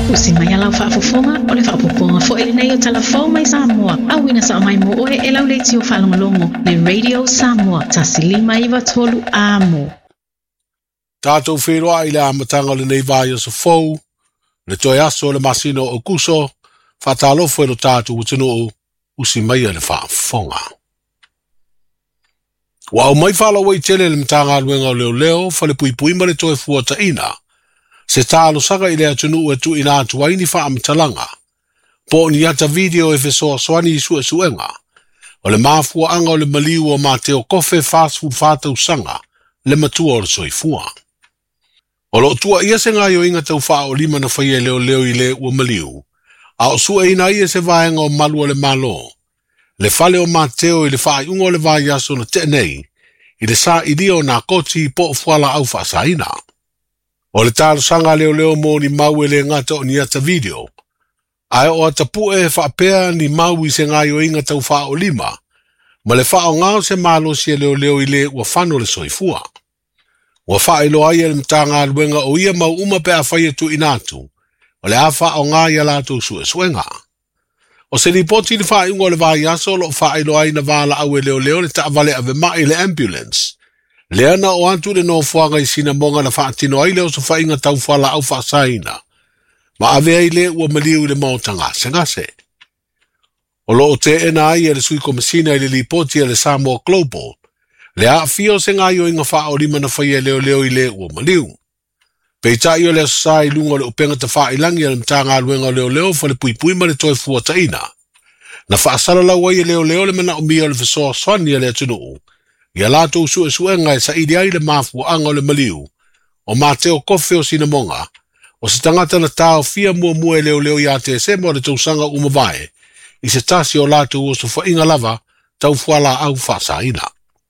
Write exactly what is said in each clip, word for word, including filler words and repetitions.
Usi mai alau whaafofonga o le whaapoponga fo ele nei o talafau mai Samoa. Awina sa o mai mo oe e lau leiti o whalongolongo le Radio Samoa. Tasilima iwa tolu amo. Tātou wheroa i le amatanga le nei vai o sa fau, le toi aso le masino o kuso, whatalofo e lo tātou utino o usi mai le whaafonga. Wa o mai whala wai tele le mtanga aluenga o leo leo, whale pui pui ma le toi fuata ina, se tālo saka i le atunu e tu ina atu waini wha amtalanga, po ni ata video e fesoa swani i sue suenga, o le mafua anga o le maliu o Mateo Kofe fast food fata usanga, le matua o le soifua. O lo tua ia se ngai o inga tau wha o lima na whaia leo leo i le ua maliu, a o sua ina ia se vaenga o malu o le malo, le fale o Mateo i le wha i ungo le vai aso na tenei, i le sa i dio na koti po fuala au wha saina. O le talo sanga leo leo mo ni mau e le ngata o ni ata video, ai o ata pue e whaapea ni mau i se ngai o inga tau wha o lima, ma le wha o ngao se malo si e leo leo i le ua whano le soifua. Ua wha ilo ai e le mtanga aluenga o ia mau uma pe a whaia tu inatu, o le a wha o ngā ia lato sue suenga. O se ripoti ni wha ingo le vai aso lo wha ilo ai na vala au e leo leo le ta vale ave mai le ambulance. Le ana o antu le no fuanga i sina monga na wha atino ai leo so wha inga tau whala au wha saina. Ma ave ai le ua maliu le mautanga se ngase. O lo o te ena ai e le sui komisina i le ripoti e le Samoa Global, le a fio se ngā yo inga wha o lima na whaia leo leo i le ua maliu. Peita i o le asai lunga le upenga ta wha ilangi e le mtanga aluenga leo leo fa le pui pui ma le toi fua taina. Na wha asala lau wai e leo leo le mana o mia le fesoa swani e le atunuu. Ia lato usu e suenga e sa idi ai le mafua anga o le maliu, o Mateo Kofe o sinamonga, o se tangata na tau fia mua mua e leo leo i A T S M o le tausanga umavae, i se tasi o lato ua so wha inga lava tau fuala au wha saina.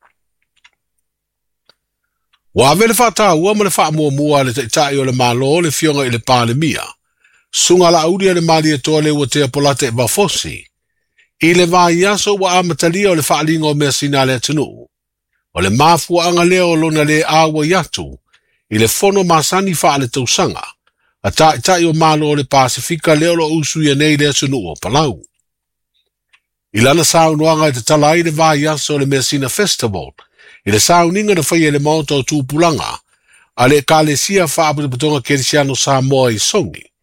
Wa vele fata ua ma le wha mua mua le taitai o le malo le fionga i le pāle mia. Sunga la auria le mali e toa le ua te apolate e bafosi. I le vai aso wa amatalia o le whaalinga o mea sina le atunu. O le mafua anga leo lona le awa yatu. I le fono masani wha le tausanga. A taitai o malo o le Pasifika leo lo usu ia nei le atunu o Palau. I lana saunuanga e te tala i le vai aso o le mea sina festival. I le sauninga na whaia le maota o tūpulanga, a le kālesia whaaputuputonga kerisiano Samoa i songi,